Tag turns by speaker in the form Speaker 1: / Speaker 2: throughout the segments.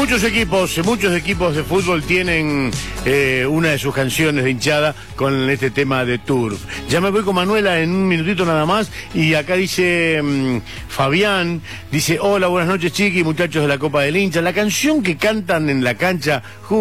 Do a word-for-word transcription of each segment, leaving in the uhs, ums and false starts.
Speaker 1: Muchos equipos, muchos equipos de fútbol tienen eh, una de sus canciones de hinchada con este tema de Turf. Ya me voy con Manuela en un minutito nada más y acá dice mmm, Fabián, dice, hola, buenas noches chiqui, muchachos de la Copa del Hincha. La canción que cantan en la cancha,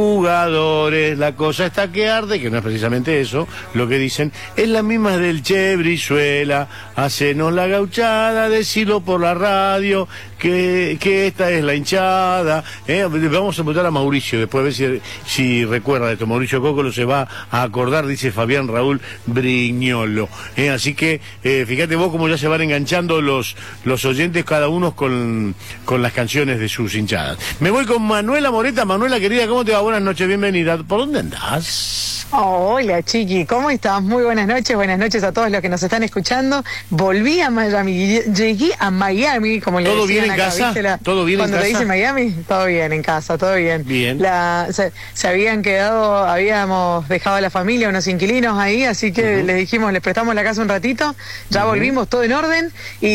Speaker 1: jugadores, la cosa está que arde, que no es precisamente eso, lo que dicen, es la misma del Che Brizuela, hacenos la gauchada, decilo por la radio, que, que esta es la hinchada, ¿eh? Vamos a preguntar a Mauricio, después a ver si, si recuerda esto. Mauricio Cócolo se va a acordar, dice Fabián Raúl Brignolo. ¿eh? Así que, eh, fíjate vos cómo ya se van enganchando los, los oyentes, cada uno con, con las canciones de sus hinchadas. Me voy con Manuela Moreta. Manuela, querida, ¿cómo te va? Buenas noches, bienvenida. ¿Por dónde andás?
Speaker 2: Oh, hola, chiqui, ¿cómo estás? Muy buenas noches, buenas noches a todos los que nos están escuchando. Volví a Miami, llegué a Miami, como le
Speaker 1: ¿Todo
Speaker 2: decían
Speaker 1: bien en
Speaker 2: acá,
Speaker 1: casa?
Speaker 2: ¿viste? La,
Speaker 1: ¿Todo bien en casa?
Speaker 2: Cuando te dicen Miami, todo bien en casa, todo bien.
Speaker 1: Bien.
Speaker 2: La, se, se habían quedado, habíamos dejado a la familia, unos inquilinos ahí, así que uh-huh. les dijimos, les prestamos la casa un ratito, ya uh-huh. volvimos, todo en orden,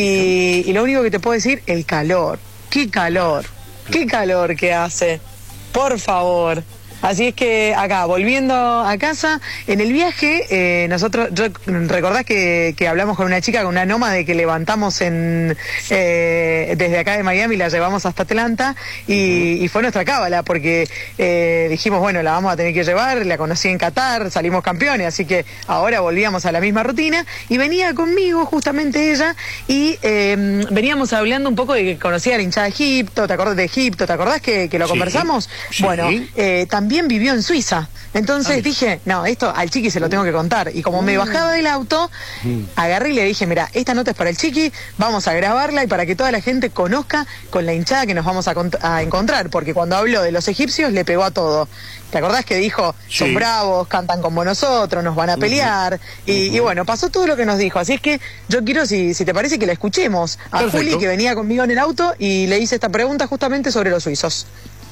Speaker 2: y, y lo único que te puedo decir, el calor. ¡Qué calor! ¡Qué calor que hace! Por favor. Así es que acá, volviendo a casa, en el viaje, eh, nosotros, yo, recordás que, que hablamos con una chica, con una nómade que levantamos en eh, desde acá de Miami, la llevamos hasta Atlanta y, y fue nuestra cábala, porque eh, dijimos, bueno, la vamos a tener que llevar, la conocí en Qatar, salimos campeones, así que ahora volvíamos a la misma rutina y venía conmigo justamente ella y eh, veníamos hablando un poco de que conocía la hinchada de Egipto, ¿te acordás de Egipto? ¿Te acordás que, que lo
Speaker 1: sí,
Speaker 2: conversamos?
Speaker 1: Sí.
Speaker 2: Bueno, eh, también También vivió en Suiza. Entonces Ay. dije, no, esto al chiqui se lo tengo que contar. Y como mm. me bajaba del auto, mm. agarré y le dije, mira, esta nota es para el chiqui, vamos a grabarla y para que toda la gente conozca con la hinchada que nos vamos a, a encontrar. Porque cuando habló de los egipcios le pegó a todo. ¿Te acordás que dijo, sí. son bravos, cantan como nosotros, nos van a pelear? Uh-huh. Y, uh-huh. y bueno, pasó todo lo que nos dijo. Así es que yo quiero, si, si te parece, que la escuchemos a Perfecto. Juli, que venía conmigo en el auto, y le hice esta pregunta justamente sobre los suizos.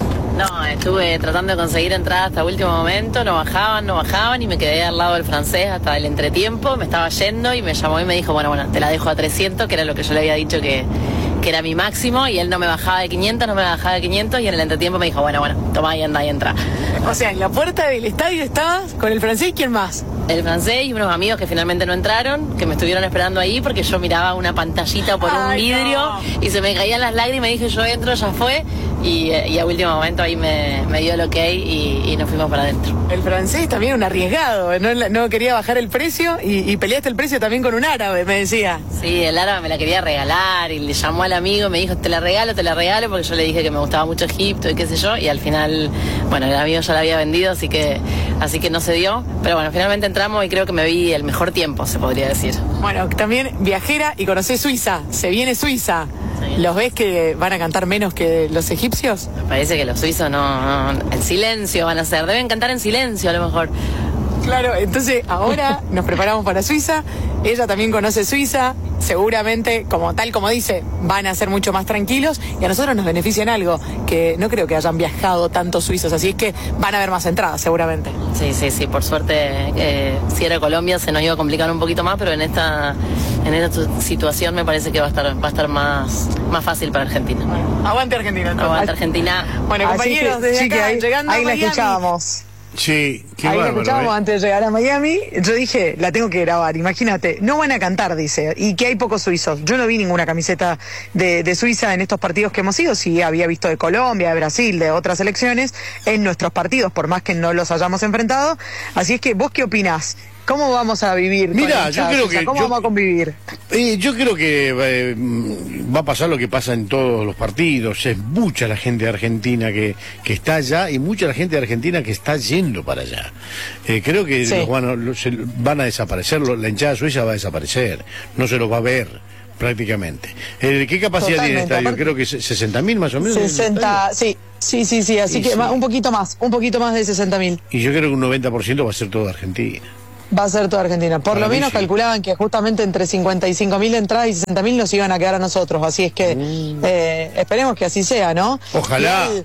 Speaker 3: No, estuve tratando de conseguir entrada hasta el último momento, no bajaban, no bajaban y me quedé al lado del francés hasta el entretiempo, me estaba yendo y me llamó y me dijo, bueno, bueno, te la dejo a trescientos, que era lo que yo le había dicho que, que era mi máximo, y él no me bajaba de quinientos, no me bajaba de quinientos, y en el entretiempo me dijo, bueno, bueno, toma y anda y entra.
Speaker 2: O sea, en la puerta del estadio estabas con el francés, ¿quién más?
Speaker 3: El francés y unos amigos que finalmente no entraron, que me estuvieron esperando ahí porque yo miraba una pantallita por Ay, un vidrio no. y se me caían las lágrimas y dije, yo entro, ya fue, y, y a último momento ahí me, me dio el ok y, y nos fuimos para adentro.
Speaker 2: El francés también un arriesgado, no, no quería bajar el precio y, y peleaste el precio también con un árabe, me decía.
Speaker 3: Sí, el árabe me la quería regalar y le llamó al amigo y me dijo, te la regalo, te la regalo, porque yo le dije que me gustaba mucho Egipto y qué sé yo, y al final, bueno, el amigo ya la había vendido, así que, así que no se dio, pero bueno, finalmente entramos y creo que me vi el mejor tiempo, se podría decir.
Speaker 2: Bueno, también viajera y conocés Suiza, se viene Suiza. Sí. ¿Los ves que van a cantar menos que los egipcios?
Speaker 3: Me parece que los suizos no, no, en silencio van a hacer, deben cantar en silencio a lo mejor.
Speaker 2: Claro, entonces ahora nos preparamos para Suiza, ella también conoce Suiza, seguramente, como tal como dice, van a ser mucho más tranquilos y a nosotros nos beneficia en algo, que no creo que hayan viajado tantos suizos, así es que van a haber más entradas seguramente.
Speaker 3: Sí, sí, sí, por suerte, eh, si era Colombia se nos iba a complicar un poquito más, pero en esta en esta situación me parece que va a estar va a estar más, más fácil para Argentina.
Speaker 2: Bueno, aguante Argentina. Entonces.
Speaker 3: Aguante Argentina.
Speaker 2: Bueno, compañeros, que, desde sí, acá, ahí, llegando ahí a Miami. La escuchábamos.
Speaker 1: Sí, qué
Speaker 2: Ahí
Speaker 1: bárbaro,
Speaker 2: la escuchábamos
Speaker 1: ¿eh?
Speaker 2: antes de llegar a Miami. Yo dije, la tengo que grabar, imagínate. No van a cantar, dice, y que hay pocos suizos. Yo no vi ninguna camiseta de, de Suiza en estos partidos que hemos ido. Sí, había visto de Colombia, de Brasil, de otras selecciones en nuestros partidos, por más que no los hayamos enfrentado. Así es que, ¿vos qué opinás? ¿Cómo vamos a vivir?
Speaker 1: Mira, yo creo que...
Speaker 2: ¿Cómo
Speaker 1: yo,
Speaker 2: vamos a convivir?
Speaker 1: Eh, yo creo que eh, va a pasar lo que pasa en todos los partidos. Es mucha la gente de Argentina que, que está allá y mucha la gente de Argentina que está yendo para allá. Eh, creo que sí. los van, a, los, van a desaparecer, la hinchada suiza va a desaparecer. No se los va a ver prácticamente. Eh, ¿Qué capacidad Totalmente, tiene el estadio? Aparte, creo que sesenta mil más o menos.
Speaker 2: sesenta, sí. Sí, sí, sí, así y que sí. un poquito más, un poquito más de sesenta mil.
Speaker 1: Y yo creo que un noventa por ciento va a ser todo Argentina.
Speaker 2: Va a ser toda Argentina. Por Para lo menos sí. calculaban que justamente entre cincuenta y cinco mil entradas y sesenta mil nos iban a quedar a nosotros. Así es que mm. eh, esperemos que así sea, ¿no?
Speaker 1: Ojalá.
Speaker 2: El,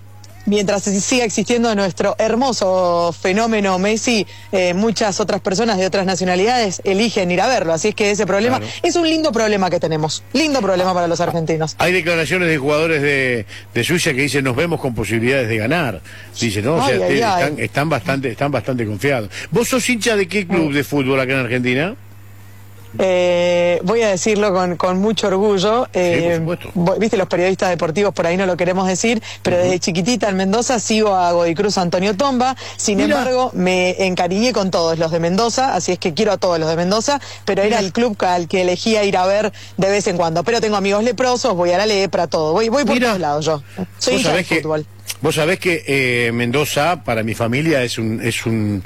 Speaker 2: mientras siga existiendo nuestro hermoso fenómeno Messi, eh, muchas otras personas de otras nacionalidades eligen ir a verlo. Así es que ese problema claro. es un lindo problema que tenemos. Lindo problema para los argentinos.
Speaker 1: Hay declaraciones de jugadores de, de Suiza que dicen nos vemos con posibilidades de ganar. Dicen, no, ay, o sea, ay, están, ay. Están, bastante, están bastante confiados. ¿Vos sos hincha de qué club de fútbol acá en Argentina?
Speaker 2: Eh, voy a decirlo con, con mucho orgullo. Eh,
Speaker 1: sí, por supuesto.
Speaker 2: Viste, los periodistas deportivos por ahí no lo queremos decir, pero uh-huh. desde chiquitita en Mendoza sigo a Godicruz Antonio Tomba. Sin Mira. embargo, me encariñé con todos los de Mendoza, así es que quiero a todos los de Mendoza, pero Mira. era el club al que elegía ir a ver de vez en cuando. Pero tengo amigos leprosos, voy a la lepra, todo. Voy, voy por Mira. todos lados yo. Soy hincha de fútbol.
Speaker 1: Vos sabés que eh, Mendoza, para mi familia, es un es un,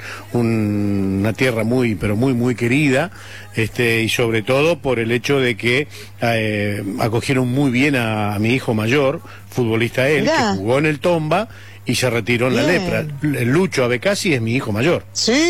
Speaker 1: un, una tierra muy, pero muy, muy querida, este y sobre todo por el hecho de que eh, acogieron muy bien a, a mi hijo mayor, futbolista él, Mirá. que jugó en el Tomba y se retiró en Bien. la lepra. El Lucho Abecasi es mi hijo mayor.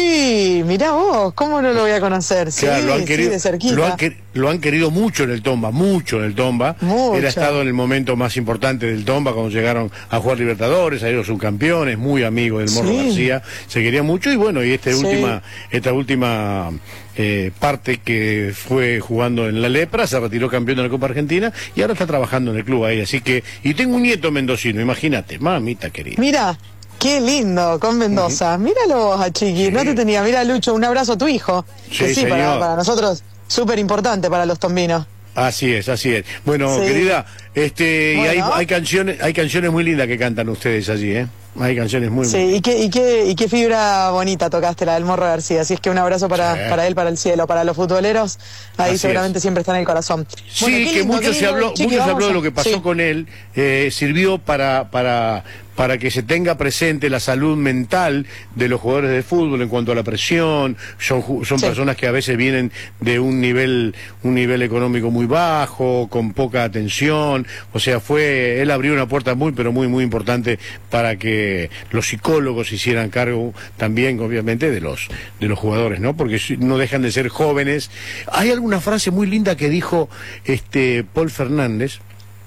Speaker 2: Sí, mirá vos, ¿cómo no lo voy a conocer? Sí,
Speaker 1: claro, lo han querido,
Speaker 2: sí, de cerquita.
Speaker 1: Lo han, lo han querido mucho en el Tomba, mucho en el Tomba. Mucho. Él ha estado en el momento más importante del Tomba cuando llegaron a jugar Libertadores, a ellos subcampeones, muy amigo del Morro sí. García, se quería mucho y bueno, y esta sí. última, esta última eh, parte que fue jugando en la lepra, se retiró campeón de la Copa Argentina y ahora está trabajando en el club ahí, así que, y tengo un nieto mendocino, imagínate, mamita querida.
Speaker 2: Mira, qué lindo, con Mendoza. Uh-huh. Míralo vos a Chiqui, sí. no te tenía. Mira, Lucho, un abrazo a tu hijo. Sí, que sí, para, para nosotros, súper importante para los tombinos.
Speaker 1: Así es, así es. Bueno, sí. querida, este, bueno. y hay, hay canciones, hay canciones muy lindas que cantan ustedes allí, ¿eh? Hay canciones muy
Speaker 2: Sí,
Speaker 1: muy...
Speaker 2: y qué, y qué, y qué fibra bonita tocaste, la del Morro García. Así es que un abrazo para, sí. para él, para el cielo, para los futboleros. Ahí Así seguramente es. siempre está en el corazón.
Speaker 1: Sí, bueno, que lindo, mucho se habló, Chiqui, mucho se habló de lo que pasó sí. con él. Eh, sirvió para, para, para que se tenga presente la salud mental de los jugadores de fútbol en cuanto a la presión. Son, son sí. personas que a veces vienen de un nivel, un nivel económico muy bajo, con poca atención. O sea, fue, él abrió una puerta muy, pero muy, muy importante para que los psicólogos hicieran cargo también, obviamente, de los de los jugadores, ¿no? Porque no dejan de ser jóvenes. Hay alguna frase muy linda que dijo este Paul Fernández.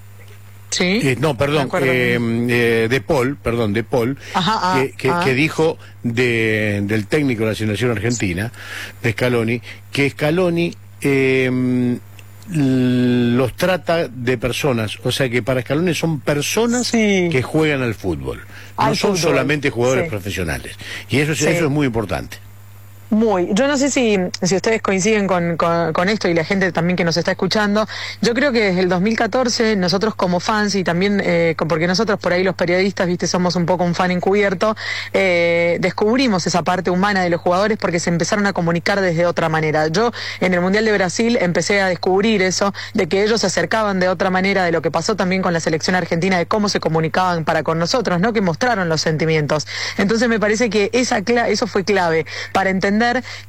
Speaker 2: Sí.
Speaker 1: Eh, no, perdón, eh, eh, de Paul, perdón, de Paul,
Speaker 2: Ajá, ah,
Speaker 1: que, que,
Speaker 2: ah.
Speaker 1: que dijo de, del técnico de la selección argentina, de Scaloni, que Scaloni eh, los trata de personas, o sea que para Scaloni son personas sí. que juegan al fútbol, al no son fútbol. solamente jugadores sí. profesionales, y eso, sí. eso es muy importante.
Speaker 2: Muy. Yo no sé si, si ustedes coinciden con, con, con esto y la gente también que nos está escuchando. Yo creo que desde el dos mil catorce nosotros como fans y también eh, porque nosotros por ahí los periodistas, viste, somos un poco un fan encubierto, eh, descubrimos esa parte humana de los jugadores porque se empezaron a comunicar desde otra manera. Yo en el Mundial de Brasil empecé a descubrir eso, de que ellos se acercaban de otra manera, de lo que pasó también con la selección argentina, de cómo se comunicaban para con nosotros, ¿no? Que mostraron los sentimientos. Entonces me parece que esa eso fue clave para entender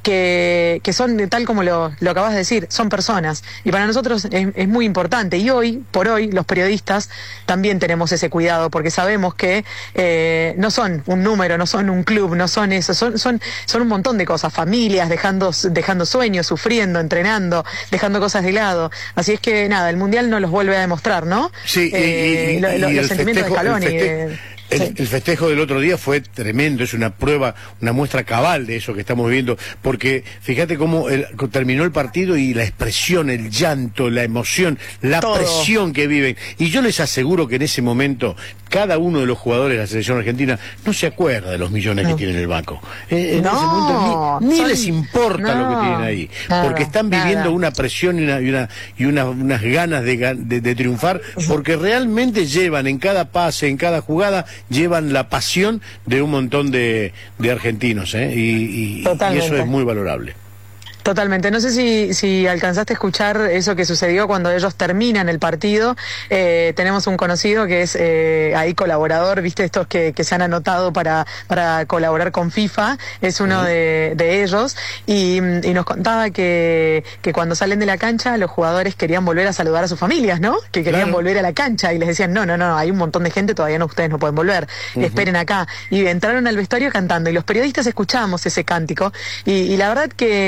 Speaker 2: Que, que son, tal como lo, lo acabas de decir, son personas. Y para nosotros es, es muy importante. Y hoy, por hoy, los periodistas también tenemos ese cuidado, porque sabemos que eh, no son un número, no son un club, no son eso, son, son, son un montón de cosas. Familias, dejando, dejando sueños, sufriendo, entrenando, dejando cosas de lado. Así es que, nada, el Mundial nos los vuelve a demostrar, ¿no?
Speaker 1: Sí, eh, y, y, lo, lo,
Speaker 2: y los sentimientos festejo, de Scaloni.
Speaker 1: El, el, sí. el festejo del otro día fue tremendo, es una prueba, una muestra cabal de eso que estamos viendo, porque fíjate cómo el, terminó el partido y la expresión, el llanto, la emoción, la Todo. presión que viven. Y yo les aseguro que en ese momento cada uno de los jugadores de la selección argentina no se acuerda de los millones no. que tiene en el banco. Eh, en no, ese momento ni, ni son... les importa no, lo que tienen ahí, nada, porque están viviendo nada. una presión y, una, y, una, y una, unas ganas de, de, de triunfar, porque realmente llevan en cada pase, en cada jugada, llevan la pasión de un montón de, de argentinos, ¿eh? y, y, y eso es muy valorable.
Speaker 2: Totalmente. No sé si, si alcanzaste a escuchar eso que sucedió cuando ellos terminan el partido. Eh, tenemos un conocido que es eh, ahí colaborador, viste, estos que, que se han anotado para, para colaborar con FIFA, es uno uh-huh. de, de ellos, y, y nos contaba que, que cuando salen de la cancha los jugadores querían volver a saludar a sus familias, ¿no? Que querían claro. volver a la cancha y les decían, no, no, no, hay un montón de gente, todavía no, ustedes no pueden volver, uh-huh. esperen acá. Y entraron al vestuario cantando y los periodistas escuchamos ese cántico y, y la verdad que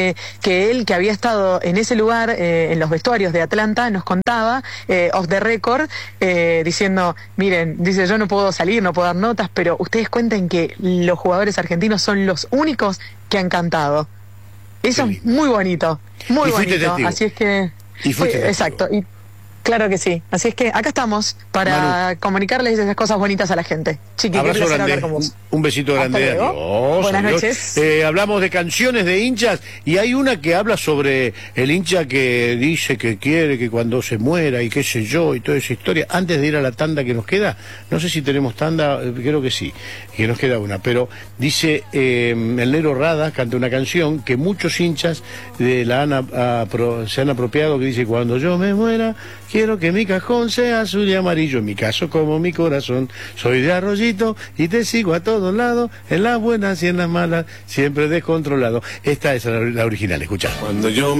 Speaker 2: que él, que había estado en ese lugar, eh, en los vestuarios de Atlanta, nos contaba, eh, off the record, eh, diciendo, miren, dice, yo no puedo salir, no puedo dar notas, pero ustedes cuenten que los jugadores argentinos son los únicos que han cantado. Eso es muy bonito, muy bonito. Testigo. Así es que...
Speaker 1: Y fuiste
Speaker 2: sí, exacto. Y, claro que sí. Así es que acá estamos para Manu, comunicarles esas cosas bonitas a la gente. Chiqui,
Speaker 1: abrazo grande.
Speaker 2: Hablar con vos.
Speaker 1: Un besito grande. Adiós,
Speaker 2: Buenas
Speaker 1: adiós.
Speaker 2: noches.
Speaker 1: Eh, hablamos de canciones de hinchas y hay una que habla sobre el hincha que dice que quiere que cuando se muera y qué sé yo y toda esa historia. Antes de ir a la tanda que nos queda, no sé si tenemos tanda, creo que sí, que nos queda una, pero dice eh, el Negro Rada canta una canción que muchos hinchas de la han, a, a, pro, se han apropiado, que dice, cuando yo me muera quiero que mi cajón sea azul y amarillo, en mi caso como mi corazón, soy de Arroyito y te sigo a todos lados, en las buenas y en las malas, siempre descontrolado. Esta es la, la original, escuchá.
Speaker 4: Cuando yo